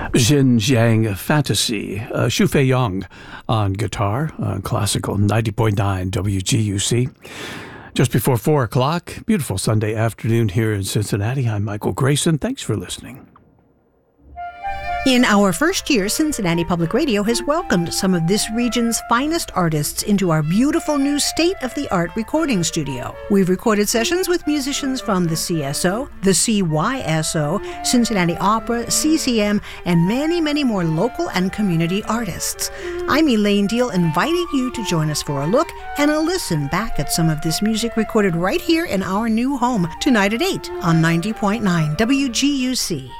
Xinjiang Fantasy, Xu Fei Yang on guitar, on classical 90.9 WGUC. Just before 4 o'clock, beautiful Sunday afternoon here in Cincinnati. I'm Michael Grayson. Thanks for listening. In our first year, Cincinnati Public Radio has welcomed some of this region's finest artists into our beautiful new state-of-the-art recording studio. We've recorded sessions with musicians from the CSO, the CYSO, Cincinnati Opera, CCM, and many, many more local and community artists. I'm Elaine Deal, inviting you to join us for a look and a listen back at some of this music recorded right here in our new home tonight at 8 on 90.9 WGUC.